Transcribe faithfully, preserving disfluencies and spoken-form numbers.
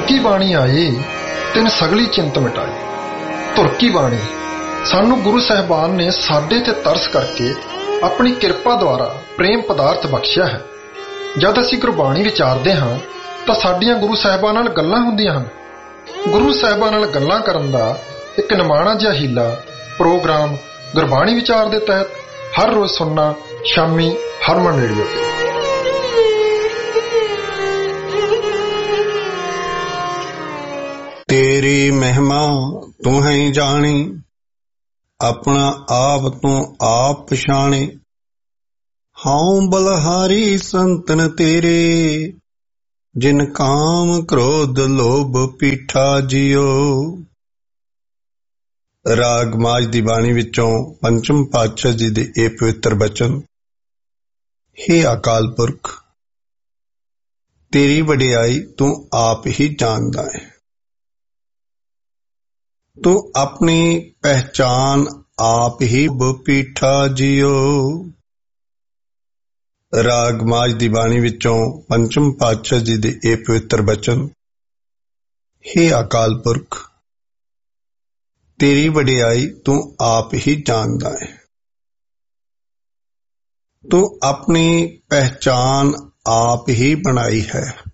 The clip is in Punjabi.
ਕੀ ਬਾਣੀ ਆਏ ਤਿਨ ਸਗਲੀ ਚਿੰਤ ਮਿਟਾਈ। ਧੁਰ ਕੀ ਬਾਣੀ ਸਾਨੂੰ ਗੁਰੂ ਸਾਹਿਬਾਨ ਨੇ ਸਾਡੇ ਤੇ ਤਰਸ ਕਰਕੇ ਆਪਣੀ ਕਿਰਪਾ ਦੁਆਰਾ ਪ੍ਰੇਮ ਪਦਾਰਥ ਬਖਸ਼ਿਆ ਹੈ। ਜਦ ਅਸੀਂ ਗੁਰਬਾਣੀ ਵਿਚਾਰਦੇ ਹਾਂ ਤਾਂ ਸਾਡੀਆਂ ਗੁਰੂ ਸਾਹਿਬਾਨ ਨਾਲ ਗੱਲਾਂ ਹੁੰਦੀਆਂ ਹਨ। ਗੁਰੂ ਸਾਹਿਬਾਨ ਨਾਲ ਗੱਲਾਂ ਕਰਨ ਦਾ ਇੱਕ ਨਿਮਾਣਾ ਜਿਹਾ ਹੀਲਾ ਪ੍ਰੋਗਰਾਮ ਗੁਰਬਾਣੀ ਵਿਚਾਰ ਦੇ ਤਹਿਤ ਹਰ ਰੋਜ਼ ਸੁਣਨਾ ਸ਼ਾਮੀ ਹਰਮਨ ਰੇਡੀਓ ਤੇ। ਤੇਰੀ ਮਹਿਮਾ ਤੂੰ ਹੈ ਜਾਣੀ, ਆਪਣਾ ਆਪ ਤੂੰ ਆਪ ਪਛਾਣੇ। ਹਾਉ ਬਲਹਾਰੀ ਸੰਤਨ ਤੇਰੇ, ਜਿਨ ਕਾਮ ਕ੍ਰੋਧ ਲੋਭ ਪੀਠਾ ਜਿਓ। ਰਾਗ ਮਾਝ ਦੀ ਬਾਣੀ ਵਿੱਚੋਂ ਪੰਚਮ ਪਾਤਸ਼ਾਹ ਜੀ ਦੇ ਇਹ ਪਵਿੱਤਰ ਬਚਨ। ਹੇ ਅਕਾਲ ਪੁਰਖ, ਤੇਰੀ ਵਡਿਆਈ ਤੂੰ ਆਪ ਹੀ ਜਾਣਦਾ ਹੈ। ਤੂੰ ਆਪਣੀ ਪਹਿਚਾਨ ਆਪ ਹੀ ਬਪੀਠਾ ਜਿਓ। ਰਾਗ ਮਾਝ ਦੀ ਬਾਣੀ ਵਿੱਚੋਂ ਪੰਚਮ ਪਾਤਸ਼ਾਹ ਜੀ ਦੇ ਇਹ ਪਵਿੱਤਰ ਬਚਨ। ਹੇ ਅਕਾਲ ਪੁਰਖ, ਤੇਰੀ ਵਡਿਆਈ ਤੂੰ ਆਪ ਹੀ ਜਾਣਦਾ ਹੈ। ਤੂੰ ਆਪਣੀ ਪਹਿਚਾਨ ਆਪ ਹੀ ਬਣਾਈ ਹੈ।